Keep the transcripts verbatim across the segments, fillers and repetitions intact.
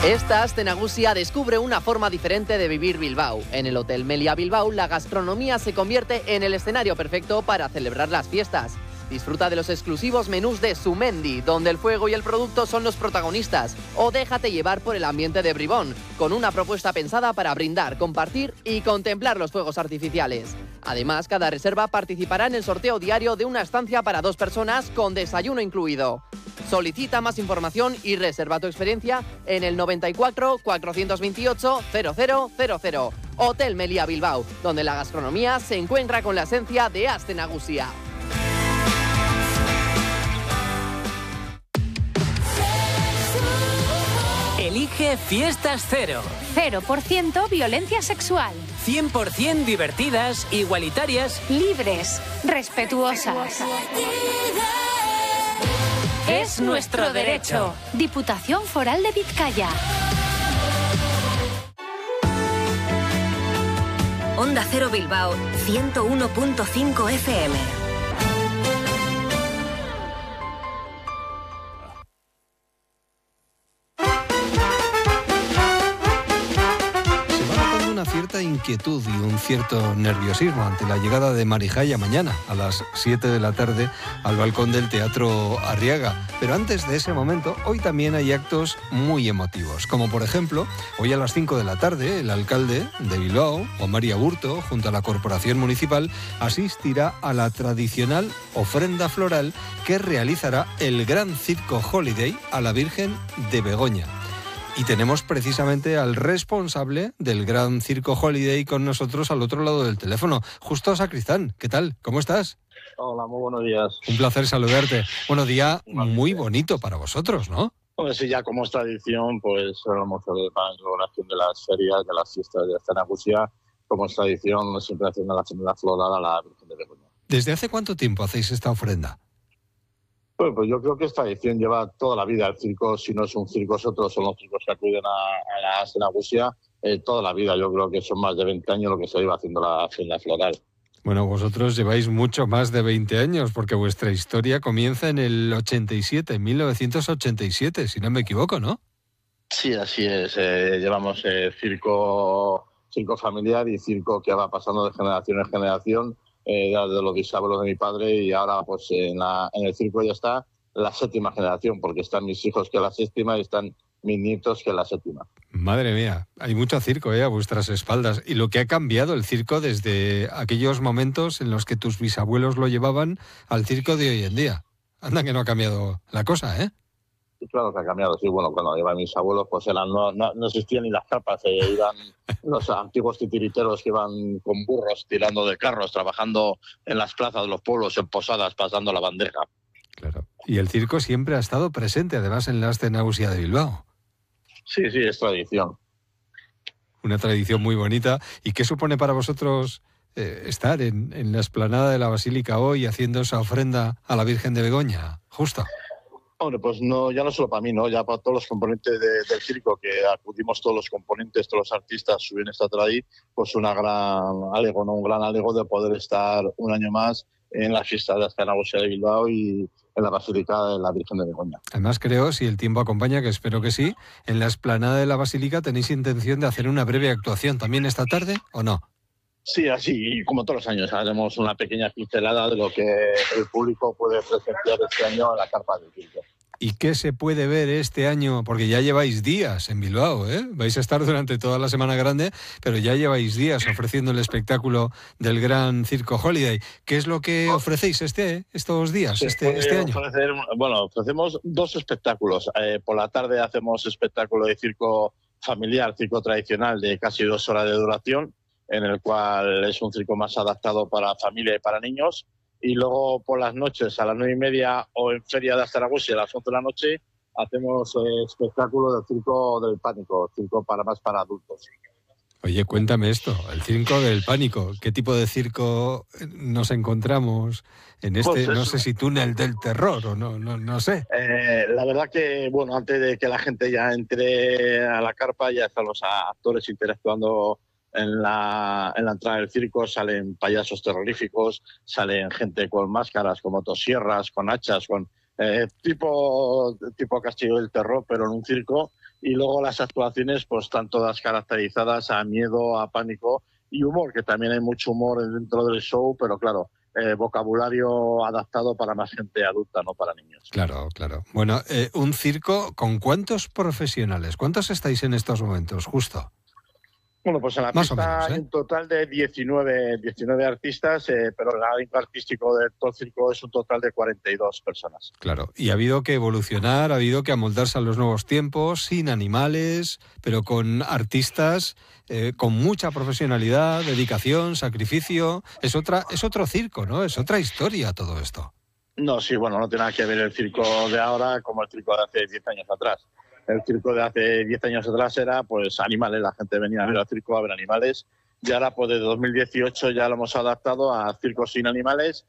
Esta Astenagusia descubre una forma diferente de vivir Bilbao. En el Hotel Meliá Bilbao, la gastronomía se convierte en el escenario perfecto para celebrar las fiestas. Disfruta de los exclusivos menús de Sumendi, donde el fuego y el producto son los protagonistas. O déjate llevar por el ambiente de Bribón, con una propuesta pensada para brindar, compartir y contemplar los fuegos artificiales. Además, cada reserva participará en el sorteo diario de una estancia para dos personas con desayuno incluido. Solicita más información y reserva tu experiencia en el noventa y cuatro, cuatrocientos veintiocho, cero cero cero cero. Hotel Meliá Bilbao, donde la gastronomía se encuentra con la esencia de Astenagusia. Elige Fiestas Cero. cero por ciento violencia sexual. cien por ciento divertidas, igualitarias, libres, respetuosas. Es nuestro derecho. Diputación Foral de Vizcaya. Onda Cero Bilbao, ciento uno punto cinco F M. Cierta inquietud y un cierto nerviosismo ante la llegada de Marijaya mañana a las siete de la tarde al balcón del Teatro Arriaga. Pero antes de ese momento, hoy también hay actos muy emotivos, como por ejemplo, hoy a las cinco de la tarde, el alcalde de Bilbao, Juan María Burto, junto a la Corporación Municipal, asistirá a la tradicional ofrenda floral que realizará el Gran Circo Holiday a la Virgen de Begoña. Y tenemos precisamente al responsable del Gran Circo Holiday con nosotros al otro lado del teléfono, Justo Sacristán. ¿Qué tal? ¿Cómo estás? Hola, muy buenos días. Un placer saludarte. Bueno, día muy bonito para vosotros, ¿no? Pues sí, ya como es tradición, pues vamos a ver la inauguración de las ferias, de las fiestas de Astenagusia. Como es tradición, siempre haciendo la ofrenda floral a la Virgen de Begoña. ¿Desde hace cuánto tiempo hacéis esta ofrenda? Pues, pues yo creo que esta edición lleva toda la vida. El circo, si no es un circo, es otro, son los circos que acuden a, a la Astenagusia, eh, toda la vida. Yo creo que son más de veinte años lo que se lleva haciendo la ofrenda floral. Bueno, vosotros lleváis mucho más de veinte años, porque vuestra historia comienza en el ochenta y siete, en mil novecientos ochenta y siete, si no me equivoco, ¿no? Sí, así es. Eh, llevamos eh, circo, circo familiar y circo que va pasando de generación en generación. Eh, de los bisabuelos de mi padre, y ahora pues en, la, en el circo ya está la séptima generación, porque están mis hijos que la séptima y están mis nietos que la séptima. Madre mía, hay mucho circo eh, a vuestras espaldas. Y lo que ha cambiado el circo desde aquellos momentos en los que tus bisabuelos lo llevaban al circo de hoy en día. Anda que no ha cambiado la cosa, ¿eh? Sí, claro que ha cambiado, sí, bueno, cuando iban mis abuelos, pues eran, no, no, no existían ni las carpas, eh, iban los antiguos titiriteros que iban con burros tirando de carros, trabajando en las plazas de los pueblos, en posadas, pasando la bandeja. Claro, y el circo siempre ha estado presente, además, en la Astenagusia de Bilbao. Sí, sí, es tradición. Una tradición muy bonita. ¿Y qué supone para vosotros eh, estar en, en la explanada de la Basílica hoy haciendo esa ofrenda a la Virgen de Begoña? Justo. Hombre, pues no, ya no solo para mí, ¿no? Ya para todos los componentes de, del circo, que acudimos todos los componentes, todos los artistas, suben esta ahí, pues una gran alego, ¿no? Un gran alego de poder estar un año más en la fiesta de Astenagusia de Bilbao y en la Basílica de la Virgen de Begoña. Además, creo, si el tiempo acompaña, que espero que sí, en la explanada de la Basílica tenéis intención de hacer una breve actuación también esta tarde, ¿o no? Sí, así, como todos los años, haremos una pequeña pincelada de lo que el público puede presenciar este año en la carpa del circo. ¿Y qué se puede ver este año? Porque ya lleváis días en Bilbao, ¿eh? Vais a estar durante toda la Semana Grande, pero ya lleváis días ofreciendo el espectáculo del Gran Circo Holiday. ¿Qué es lo que ofrecéis este, estos días, Se este, este año? Ofrecer, bueno, ofrecemos dos espectáculos. Eh, por la tarde hacemos espectáculo de circo familiar, circo tradicional de casi dos horas de duración, en el cual es un circo más adaptado para familia y para niños. Y luego por las noches, a las nueve y media, o en Feria de Astenagusia, a las once de la noche, hacemos eh, espectáculo del Circo del Pánico, circo para más para adultos. Oye, cuéntame esto, el Circo del Pánico. ¿Qué tipo de circo nos encontramos en este, pues no sé si túnel del terror o no, no, no sé? Eh, la verdad que, bueno, antes de que la gente ya entre a la carpa, ya están los actores interactuando en la, en la entrada del circo, salen payasos terroríficos, salen gente con máscaras, con motosierras, con hachas, con eh, tipo, tipo Castillo del Terror, pero en un circo, Y luego las actuaciones pues están todas caracterizadas a miedo, a pánico y humor, que también hay mucho humor dentro del show, pero claro, eh, vocabulario adaptado para más gente adulta, no para niños. Claro, claro. Bueno, eh, un circo, ¿con cuántos profesionales? ¿Cuántos estáis en estos momentos, justo? Bueno, pues en la Más pista o menos, ¿eh? hay un total de diecinueve, diecinueve artistas, eh, pero el elenco artístico de todo el circo es un total de cuarenta y dos personas. Claro, y ha habido que evolucionar, ha habido que amoldarse a los nuevos tiempos, sin animales, pero con artistas eh, con mucha profesionalidad, dedicación, sacrificio. Es otra, es otro circo, ¿no? Es otra historia todo esto. No, sí, bueno, no tiene nada que ver el circo de ahora como el circo de hace diez años atrás. El circo de hace diez años atrás era pues animales, la gente venía a ver al circo a ver animales, y ahora pues desde dos mil dieciocho ya lo hemos adaptado a circos sin animales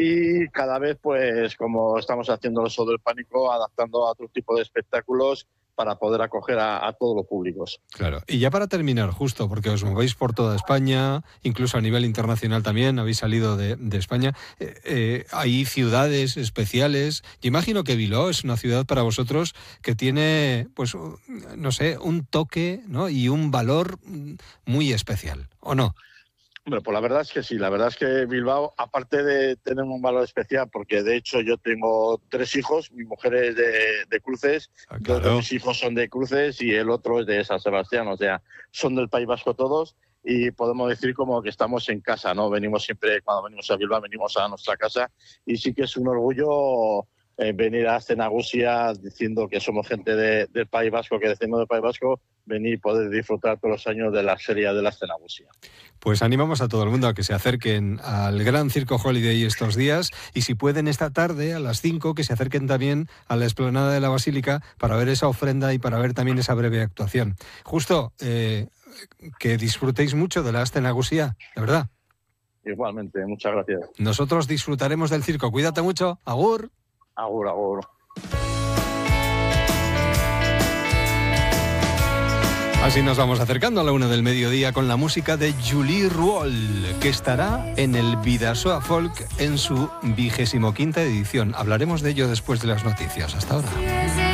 y cada vez pues como estamos haciendo el show del pánico, adaptando a otro tipo de espectáculos para poder acoger a, a todos los públicos. Claro, y ya para terminar, justo, porque os movéis por toda España, incluso a nivel internacional también, habéis salido de, de España, eh, eh, hay ciudades especiales. Yo imagino que Bilbao es una ciudad para vosotros que tiene, pues, no sé, un toque, ¿no? Y un valor muy especial, ¿o no? Hombre, pues la verdad es que sí, la verdad es que Bilbao, aparte de tener un valor especial, porque de hecho yo tengo tres hijos, mi mujer es de, de Cruces, Ah, claro. dos de mis hijos son de Cruces y el otro es de San Sebastián, o sea, son del País Vasco todos y podemos decir como que estamos en casa, ¿no? Venimos siempre, cuando venimos a Bilbao, venimos a nuestra casa y sí que es un orgullo eh, venir a Astenagusia diciendo que somos gente de, del País Vasco, que decimos del País Vasco, venir y poder disfrutar todos los años de la feria de la Astenagusia. Pues animamos a todo el mundo a que se acerquen al Gran Circo Holiday estos días y si pueden esta tarde a las cinco que se acerquen también a la explanada de la Basílica para ver esa ofrenda y para ver también esa breve actuación. Justo, eh, que disfrutéis mucho de la Astenagusia, de verdad. Igualmente, muchas gracias. Nosotros disfrutaremos del circo. Cuídate mucho. Agur. Agur, agur. Así nos vamos acercando a la una del mediodía con la música de Julie Ruol, que estará en el Bidasoa Folk en su vigésimo quinta edición. Hablaremos de ello después de las noticias. Hasta ahora.